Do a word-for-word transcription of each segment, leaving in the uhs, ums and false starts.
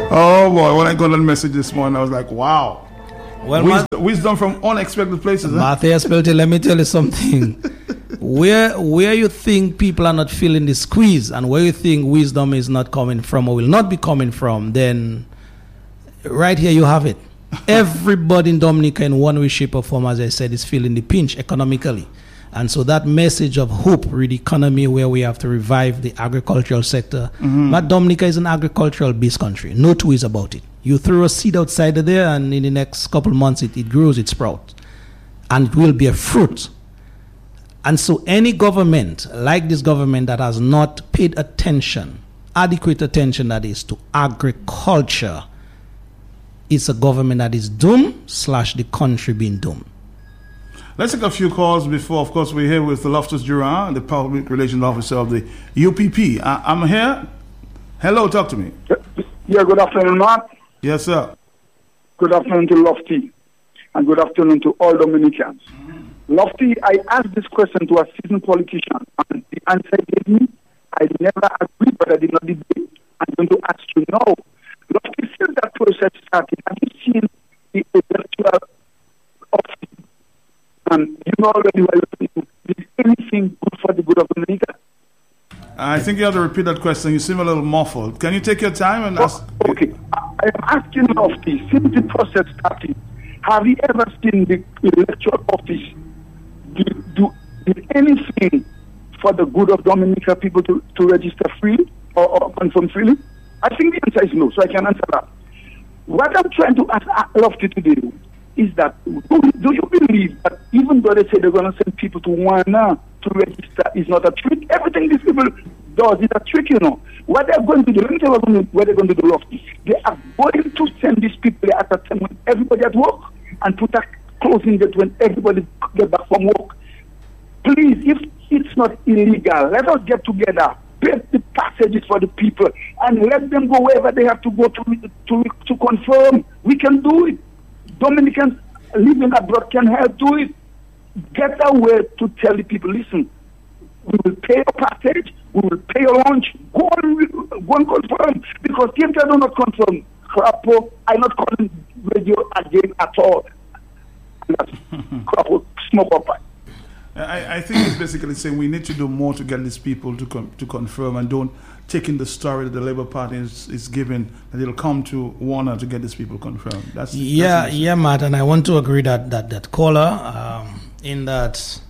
Oh boy, when I got that message this morning, I was like, wow. Well, wisdom, Ma- wisdom from unexpected places. Huh? Matthias Pelty, let me tell you something. where where you think people are not feeling the squeeze and where you think wisdom is not coming from or will not be coming from, then right here you have it. Everybody in Dominica in one way, shape or form, as I said, is feeling the pinch economically. And so that message of hope with the economy where we have to revive the agricultural sector. Mm-hmm. But Dominica is an agricultural-based country. No two ways about it. You throw a seed outside of there and in the next couple of months it, it grows, it sprouts. And it will be a fruit. And so any government like this government that has not paid attention, adequate attention that is, to agriculture, is a government that is doomed slash the country being doomed. Let's take a few calls before, of course, we're here with Loftus Durand, the Public Relations Officer of the U P P. I, I'm here. Hello, talk to me. Yeah, good afternoon, Mark. Yes, sir. Good afternoon to Lofty, and good afternoon to all Dominicans. Mm-hmm. Lofty, I asked this question to a seasoned politician, and the answer he gave me, I never agreed, but I did not debate. I'm going to ask you now. Lofty, since that process started, have you seen the electoral office? And you know already what you're doing. Is anything good for the good of Dominica? I think you have to repeat that question. You seem a little muffled. Can you take your time and ask? Oh, okay. I am asking Lofty, since the process started, have you ever seen the electoral office do, do, do anything for the good of Dominica people to, to register freely or, or confirm freely? I think the answer is no, so I can answer that. What I'm trying to ask Lofty today is that, do, do you believe that even though they say they're going to send people to Wana to register is not a trick? Everything these people does is a trick, you know. What they're going to do, let me tell you what they're going to do, Lofty. They are going to send these people at a time when everybody at work and put a closing date when everybody get back from work. Please, if it's not illegal, let us get together, pay the passages for the people, and let them go wherever they have to go to, to, to confirm. We can do it. Dominicans living abroad can help do it. Get a way to tell the people, listen, we will pay your passage, we will pay your lunch, go and, go and confirm. Because if they do not confirm, Crapo, I'm not calling radio again at all. Crapo, smoke up. I, I think it's basically saying we need to do more to get these people to com- to confirm and don't take in the story that the Labour Party is, is giving, that it'll come to Warner to get these people confirmed. That's yeah, that's yeah, Matt, and I want to agree that that that caller um, in that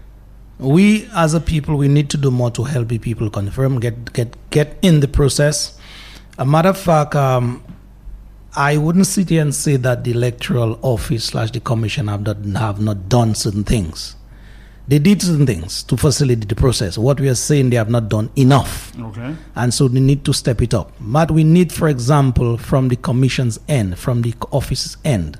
we as a people we need to do more to help the people confirm, get get get in the process. A matter of fact, um, I wouldn't sit here and say that the electoral office slash the commission have not have not done certain things. They did certain things to facilitate the process. What we are saying, they have not done enough. Okay. And so they need to step it up. But we need, for example, from the commission's end, from the office's end,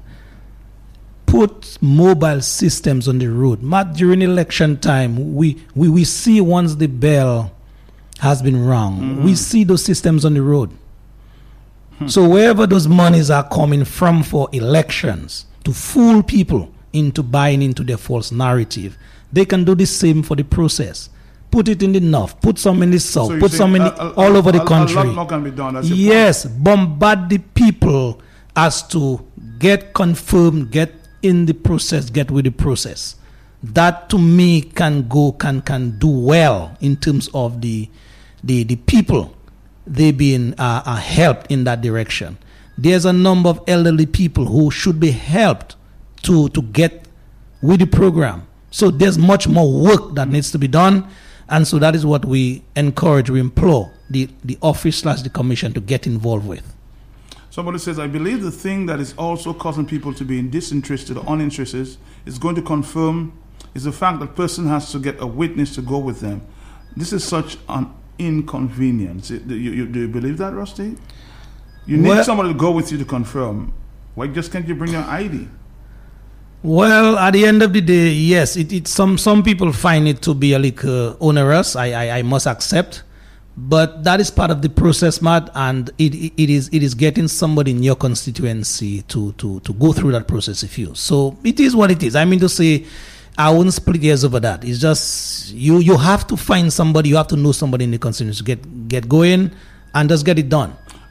put mobile systems on the road. Matt, during election time, we, we, we see once the bell has been rung, mm-hmm. we see those systems on the road. Hmm. So wherever those monies are coming from for elections, to fool people into buying into their false narrative, they can do the same for the process. Put it in the north, put some in the south, so put some in the, a, a, all over the a, country. A lot more can be done. That's your yes, point. Bombard the people as to get confirmed, get in the process, get with the process. That to me can go, can can do well in terms of the the, the people, they being uh, uh, helped in that direction. There's a number of elderly people who should be helped to, to get with the program. So there's much more work that needs to be done. And so that is what we encourage, we implore the, the office slash the commission to get involved with. Somebody says, I believe the thing that is also causing people to be disinterested or uninterested is going to confirm is the fact that person has to get a witness to go with them. This is such an inconvenience. Do you, do you believe that, Rusty? You need well, somebody to go with you to confirm. Why just can't you bring your I D? Well, at the end of the day, yes, it, it some some people find it to be a little uh, onerous. I, I I must accept, but that is part of the process, Matt, and it, it it is it is getting somebody in your constituency to to to go through that process. If you so, it is what it is. I mean to say, I wouldn't split hairs over that. It's just you you have to find somebody, you have to know somebody in the constituency to get get going and just get it done.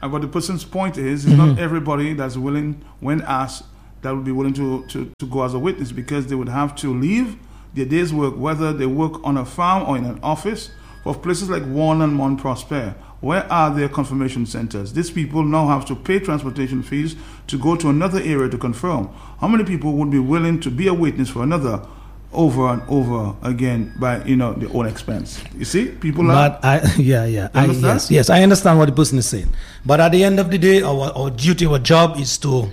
Uh, but the person's point is, it's mm-hmm. not everybody that's willing, when asked, that would be willing to, to, to go as a witness, because they would have to leave their day's work, whether they work on a farm or in an office. For places like Warren and Mont Prosper, where are their confirmation centers? These people now have to pay transportation fees to go to another area to confirm. How many people would be willing to be a witness for another over and over again by, you know, their own expense? You see, people are... But I, yeah, yeah. I, yes, yes, I understand what the person is saying. But at the end of the day, our, our duty, our job is to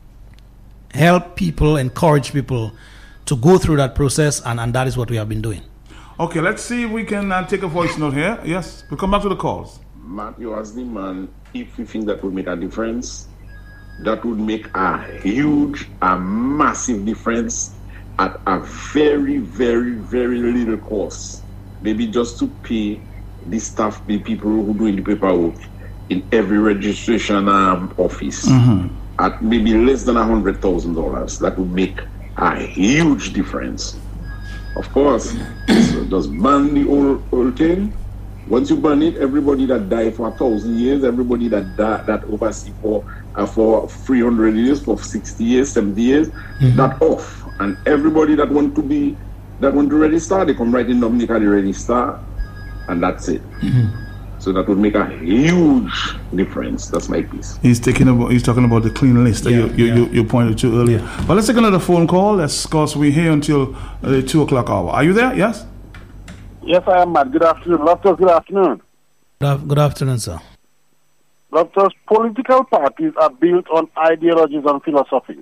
help people, encourage people to go through that process, and, and that is what we have been doing. Okay, let's see if we can uh, take a voice note here. Yes, we'll come back to the calls. Matthew, as the man, if you think that would make a difference, that would make a huge, a massive difference at a very, very, very little cost. Maybe just to pay the staff, the people who doing the paperwork in every registration um, office mm-hmm. at maybe less than a hundred thousand dollars. That would make a huge difference. Of course, so just ban the old, old thing. Once you ban it, everybody that died for a thousand years, everybody that died, that oversee for uh, for three hundred years, for sixty years, seventy years, mm-hmm. that off. And everybody that want to be, that want to register, they come right in Dominica, they register, and that's it. Mm-hmm. So that would make a huge difference. That's my piece. He's taking about. He's talking about the clean list that yeah, you, you, yeah. you you pointed to earlier. Yeah. But let's take another phone call. Let's, cause we're here until the two o'clock hour. Are you there? Yes. Yes, I am, Matt. Good afternoon. Doctors, good afternoon. Good afternoon, sir. Doctors, political parties are built on ideologies and philosophies.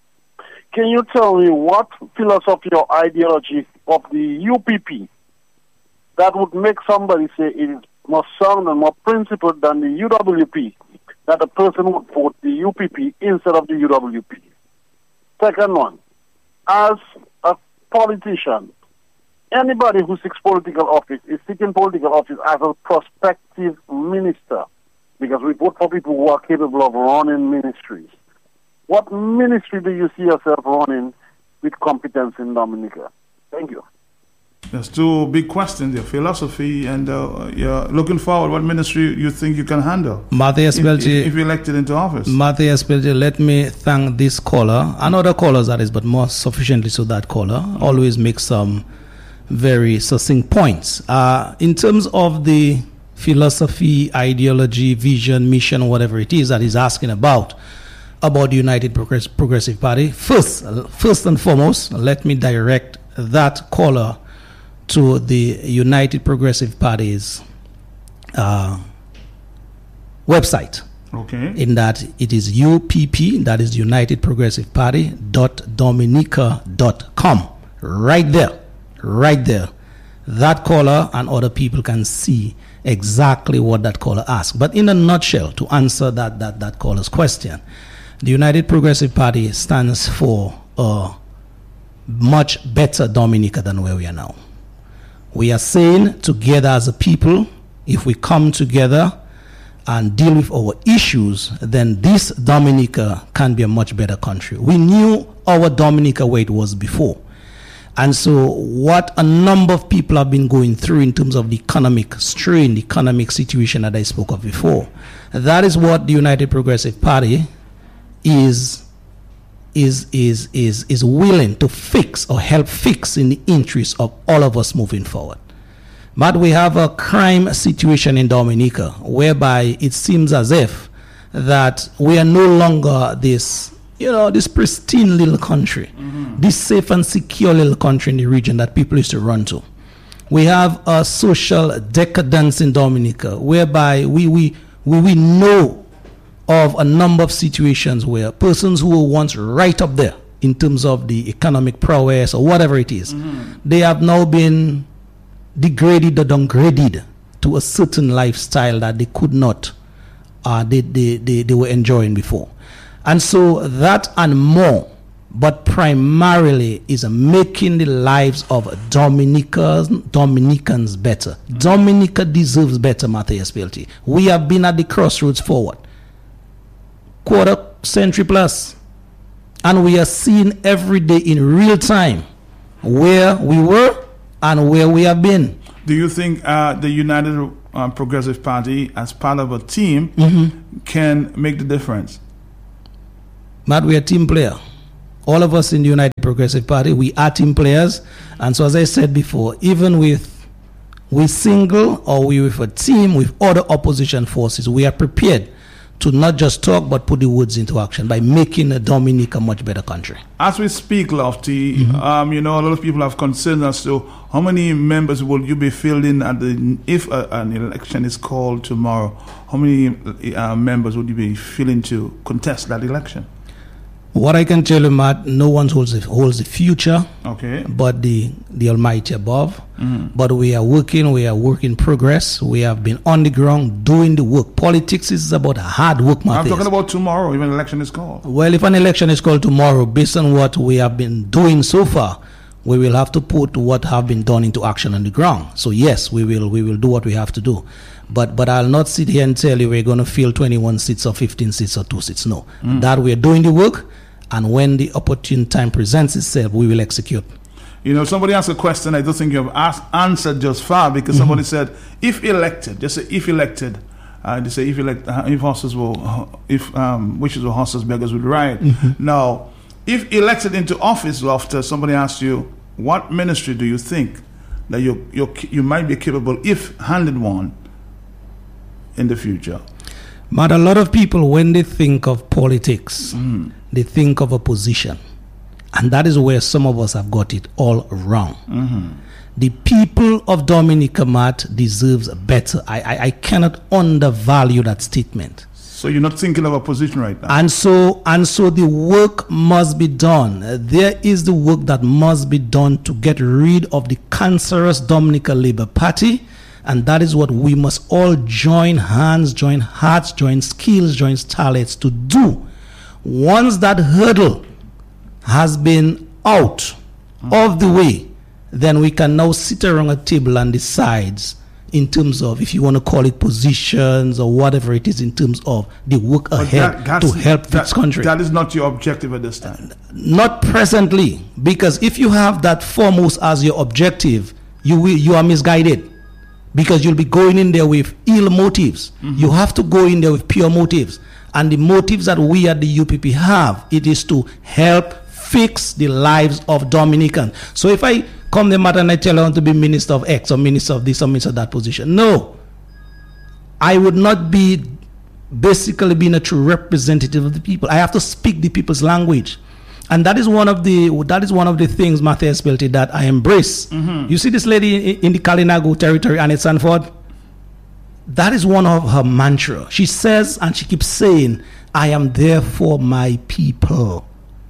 Can you tell me what philosophy or ideology of the U P P that would make somebody say it is more sound and more principled than the U W P, that a person would vote the U P P instead of the U W P? Second one, as a politician, anybody who seeks political office is seeking political office as a prospective minister, because we vote for people who are capable of running ministries. What ministry do you see yourself running with competence in Dominica? Thank you. There's two big questions there, philosophy and uh, you're looking forward. What ministry you think you can handle Matthias if, Belti, if, if you're elected into office? Matthias Belti, let me thank this caller and other callers, that is, but more sufficiently so that caller mm-hmm. always makes some very succinct points. Uh, in terms of the philosophy, ideology, vision, mission, whatever it is that he's asking about, about the United Progress- Progressive Party, first, first and foremost, let me direct that caller to the United Progressive Party's uh, website. Okay. In that it is U P P, that is United Progressive Party, dot dominica dot com. Right there. Right there. That caller and other people can see exactly what that caller asked. But in a nutshell, to answer that, that, that caller's question, the United Progressive Party stands for a much better Dominica than where we are now. We are saying together as a people, if we come together and deal with our issues, then this Dominica can be a much better country. We knew our Dominica where it was before. And so what a number of people have been going through in terms of the economic strain, the economic situation that I spoke of before, that is what the United Progressive Party is is is is is willing to fix or help fix in the interest of all of us moving forward. But we have a crime situation in Dominica whereby it seems as if that we are no longer this, you know, this pristine little country, mm-hmm. this safe and secure little country in the region that people used to run to. We have a social decadence in Dominica whereby we we we, we know of a number of situations where persons who were once right up there in terms of the economic prowess or whatever it is, mm-hmm. they have now been degraded or downgraded to a certain lifestyle that they could not, uh, they, they, they, they were enjoying before. And so that and more, but primarily is making the lives of Dominicans, Dominicans better. Mm-hmm. Dominica deserves better, Matthias Belti. We have been at the crossroads forward. Quarter century plus, and we are seeing every day in real time where we were and where we have been. Do you think uh, the United um, Progressive Party as part of a team Mm-hmm. can make the difference? Matt, we're a team player. All of us in the United Progressive Party, we are team players. And so, as I said before, even with we single or we with a team with other opposition forces, we are prepared to not just talk but put the words into action by making Dominica a much better country. As we speak, Lofty, Mm-hmm. um, you know, a lot of people have concerns as to how many members will you be fielding at the if uh, an election is called tomorrow. How many uh, members would you be feeling to contest that election? What I can tell you, Matt, no one holds the, holds the future Okay. but the, the Almighty above. Mm-hmm. But we are working, we are work in progress. We have been on the ground doing the work. Politics is about hard work, I'm Matthias. talking about tomorrow, even election is called. Well, if an election is called tomorrow, based on what we have been doing so far, we will have to put what have been done into action on the ground. So yes, we will we will do what we have to do. But but I'll not sit here and tell you we're going to fill twenty-one seats or fifteen seats or two seats. No. Mm. That we're doing the work, and when the opportune time presents itself, we will execute. You know, somebody asked a question I don't think you have asked, answered just far, because Mm-hmm. somebody said, if elected, just say if elected, uh, they say if elect, uh, if horses will, uh, if um, wishes were horses, beggars would ride. Mm-hmm. Now, if elected into office, Lofter, somebody asked you, what ministry do you think that you you you might be capable, if handed one, in the future? But a lot of people, when they think of politics, Mm. they think of a position. And that is where some of us have got it all wrong. Mm-hmm. The people of Dominica, Matt, deserves better. I, I, I cannot undervalue that statement. So you're not thinking of a position right now? And so and so the work must be done. Uh, there is the work that must be done to get rid of the cancerous Dominica Labour Party. And that is what we must all join hands, join hearts, join skills, join talents to do. Once that hurdle has been out of the way, then we can now sit around a table and decide in terms of, if you want to call it positions or whatever it is, in terms of the work But ahead that- that's- to help that- this country. That is not your objective at this time. Not presently, because if you have that foremost as your objective, you will, you are misguided, because you'll be going in there with ill motives. Mm-hmm. You have to go in there with pure motives, and the motives that we at the U P P have, it is to help fix the lives of Dominicans. So if I come the matter and I tell I want to be minister of X or minister of this or minister of that position, no, I would not be basically being a true representative of the people. I have to speak the people's language. And that is one of the that is one of the things, Matthias Belty, that I embrace. Mm-hmm. You see this lady in, in the Kalinago territory, Annette Sanford? That is one of her mantra. She says, and she keeps saying, I am there for my people.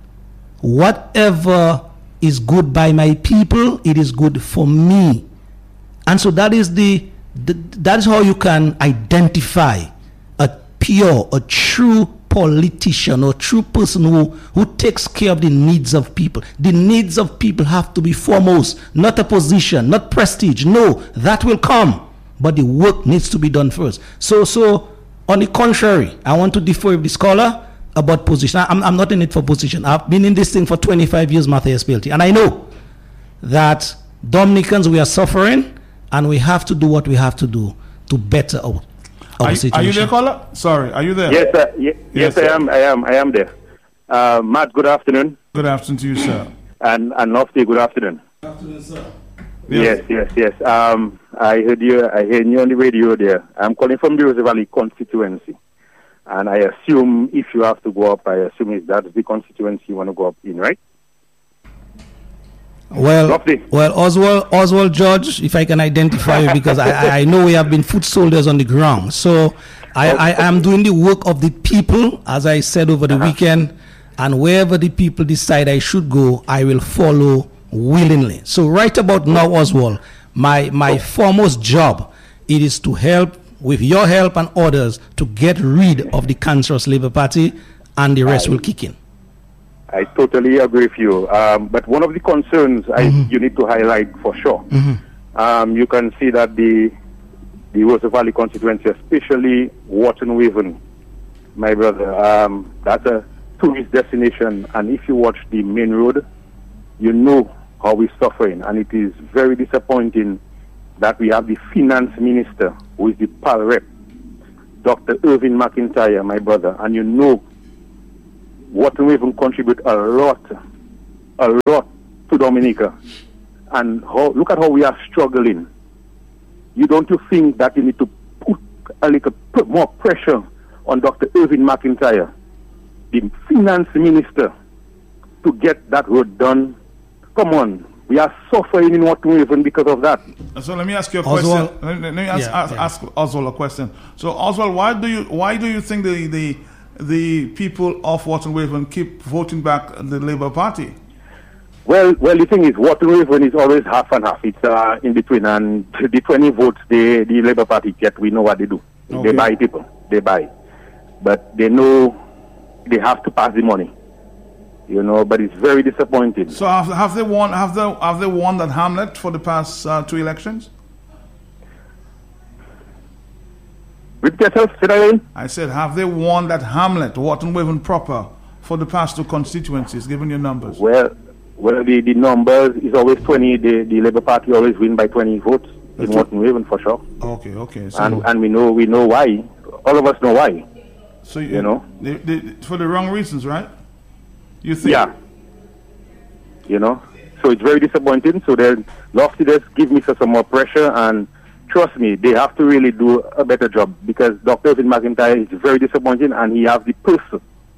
Whatever is good by my people, it is good for me. And so that is the, the that is how you can identify a pure, a true politician or true person who, who takes care of the needs of people. The needs of people have to be foremost, not a position, not prestige. No, that will come, but the work needs to be done first. So, so on the contrary, I want to differ with the scholar about position. I'm, I'm not in it for position. I've been in this thing for twenty-five years, Matthias Belty, and I know that Dominicans, we are suffering, and we have to do what we have to do to better our, our Are, situation. are you there, caller? Sorry, are you there? Yes, sir. Ye- yes, Yes, I sir. am. I am. I am there. Uh, Matt, good afternoon, Good afternoon to you, sir. and and Lofty, good afternoon. Good afternoon, sir. Yes, yes, yes. Um, I heard you. I heard you on the radio there. I'm calling from the Rose Valley constituency, and I assume if you have to go up, I assume it's that's the constituency you want to go up in, right? Well, Lovely. well, Oswald, Oswald George, if I can identify you, because I, I know we have been foot soldiers on the ground. So I, I am doing the work of the people, as I said over the weekend, and wherever the people decide I should go, I will follow willingly. So right about now, Oswald, my my foremost job, it is to help, with your help and others, to get rid of the cancerous Labour Party, and the rest will kick in. I totally agree with you. Um, but one of the concerns I, you need to highlight for sure, um, you can see that the the Rose Valley constituency, especially Wharton Waven, my brother, um, that's a tourist destination. And if you watch the main road, you know how we're suffering. And it is very disappointing that we have the finance minister, who is the P A L rep, Doctor Irvin McIntyre, my brother, and you know Waterton Waven contribute a lot, a lot to Dominica. And how, look at how we are struggling. You don't you think that you need to put a little put more pressure on Doctor Irvin McIntyre, the finance minister, to get that road done? Come on. We are suffering in Waterton Waven because of that. So let me ask you a Oswald, question. Let me, let me ask, yeah, ask, yeah. ask Oswald a question. So Oswald, why do you why do you think the the, the people of Waterton Waven keep voting back the Labour Party? Well, well, the thing is, Waterton Waven is always half and half. It's uh, in between, and the twenty votes they, the Labour Party get, we know what they do. Okay. They buy people. They buy, but they know they have to pass the money. You know, but it's very disappointing. So have, have they won? Have they have they won that Hamlet for the past uh, two elections? Repeat yourself. Say that again. I said, have they won that Hamlet, Waterton Waven proper, for the past two constituencies? Given your numbers. Well, well, the, the numbers is always twenty. The, the Labour Party always win by twenty votes in Waterton Waven for sure. Okay, okay. So, And and we know we know why. All of us know why. so you, you know, they, they, for the wrong reasons, right? You think? Yeah. You know, so it's very disappointing. So then, Lofty just give me some more pressure, and trust me, they have to really do a better job, because Doctor Irvin McIntyre is very disappointing, and he has the pulse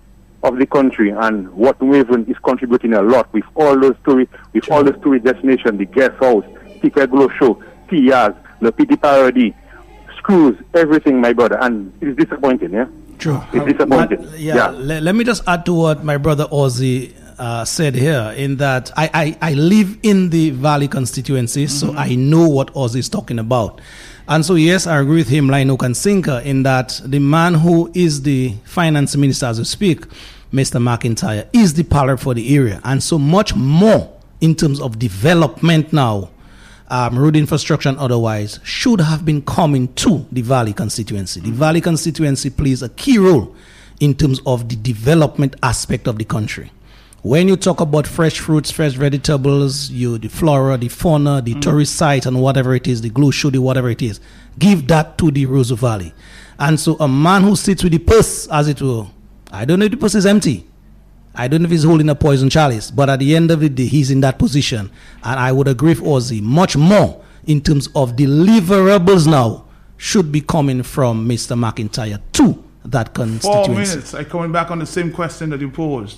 of the country, and Waterton Waven is contributing a lot with all those tourist, with all those tourist destinations, the guest house, Tika Glow Show, T Rs, the P T Parody, Screws, everything, my brother, and it's disappointing, yeah. True. It's disappointing. But, yeah, yeah. le- let me just add to what my brother Ozzy uh, said here, in that I, I, I live in the Valley constituency, mm-hmm. so I know what Ozzy is talking about. And so, yes, I agree with him, line, hook, and sinker, in that the man who is the finance minister as we speak, Mister McIntyre, is the power for the area. And so much more in terms of development now, Um, road infrastructure and otherwise, should have been coming to the Valley constituency. The Valley constituency plays a key role in terms of the development aspect of the country. When you talk about fresh fruits, fresh vegetables, you the flora, the fauna, the mm. tourist site, and whatever it is, the glue show, the whatever it is, give that to the Roseau Valley. And so a man who sits with the purse, as it were, I don't know if the purse is empty. I don't know if he's holding a poison chalice, but at the end of the day, he's in that position. And I would agree with Ozzy, much more in terms of deliverables now should be coming from Mister McIntyre to that constituency. Four minutes. I'm coming back on the same question that you posed.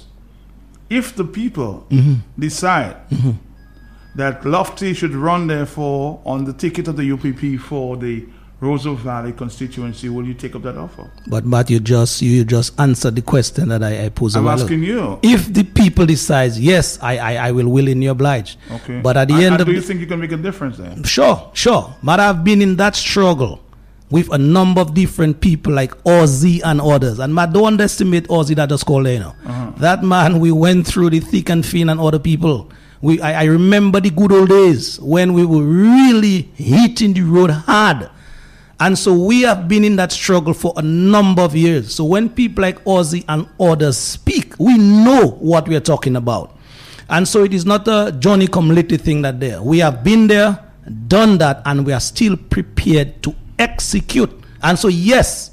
If the people mm-hmm. decide mm-hmm. that Lofty should run therefore on the ticket of the U P P for the Roseau Valley constituency, will you take up that offer? But but you just you just answered the question that I, I posed. I'm a while asking ago. you. If the people decide, yes, I, I, I will willingly oblige. Okay. But at the and, end and of do you the, think you can make a difference then? Sure, sure. But I've been in that struggle with a number of different people like Ozzy and others. And man, don't underestimate Ozzy that just called there, you know. Uh-huh. That man, we went through the thick and thin and other people. We I, I remember the good old days when we were really hitting the road hard. And so we have been in that struggle for a number of years. So when people like Ozzy and others speak, we know what we are talking about. And so it is not a Johnny come lately thing that there. We have been there, done that, and we are still prepared to execute. And so yes,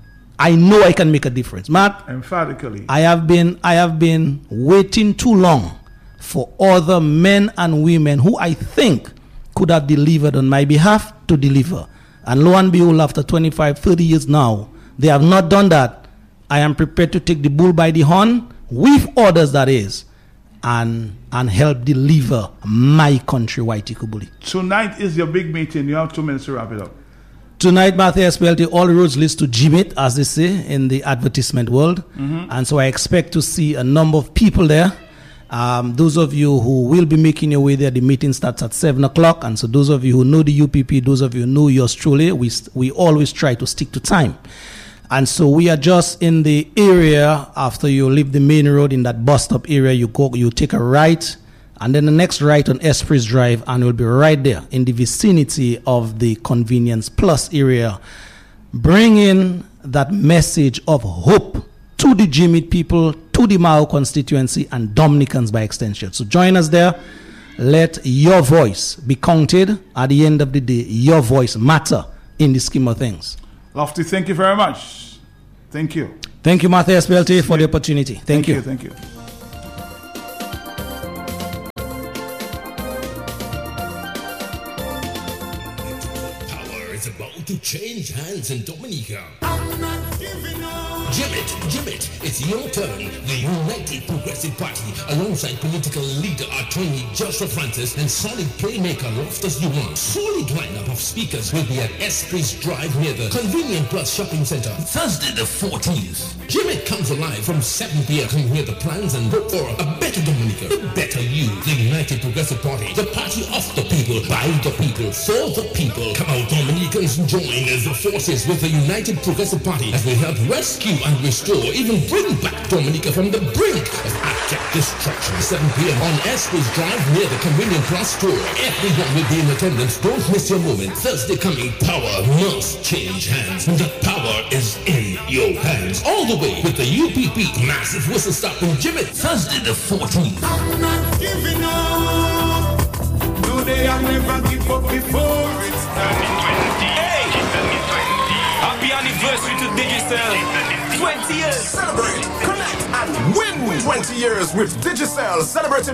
I know I can make a difference. Matt, emphatically, I have been I have been waiting too long for other men and women who I think could have delivered on my behalf to deliver. And lo and behold, after twenty-five, thirty years now, they have not done that. I am prepared to take the bull by the horn, with others that is, and and help deliver my country, Whitey Kubuli. Tonight is your big meeting. You have two minutes to wrap it up. Tonight, Matthew S P L T, all roads leads to G M I T, as they say in the advertisement world. Mm-hmm. And so I expect to see a number of people there. Um, those of you who will be making your way there, the meeting starts at seven o'clock. And so those of you who know the U P P, those of you who know yours truly, we, we always try to stick to time. And so we are just in the area. After you leave the main road in that bus stop area, you go, you take a right, and then the next right on Esprit Drive, and you'll be right there in the vicinity of the Convenience Plus area, bringing that message of hope to the G M I T people, to the Mao constituency, and Dominicans by extension. So join us there. let your voice be counted. At the end of the day, your voice matter in the scheme of things. Lofty, thank you very much. Thank you. Thank you, Martha S P L T, for the opportunity. Thank, Thank you. you. Thank you. Power is about to change hands in Dominica. Jim it, Jim it, it's your turn. The United Progressive Party, alongside political leader attorney Joshua Francis and solid playmaker Loftus Yuan. Solid lineup of speakers will be at Esprit's Drive near the Convenient Plus Shopping Center, Thursday the fourteenth. Jim it comes alive from seven p.m. Come hear the plans and vote for a better Dominica, a better you. The United Progressive Party, the party of the people, by the people, for the people. Come out, Dominicans, join as the forces with the United Progressive Party as we help rescue and restore, even bring back Dominica from the brink of abject destruction. seven p.m. on Esprit's Drive near the Convenient Plus store. Everyone will be in attendance. Don't miss your moment. Thursday coming, power must change hands. The power is in your hands. All the way with the U P P massive whistle stop in Jimmy. Thursday the fourteenth. I'm not giving up. No day I never give up before it's time. Hey! Happy anniversary to Digicel. twenty years. Celebrate, connect, and win twenty years with Digicel. Celebrating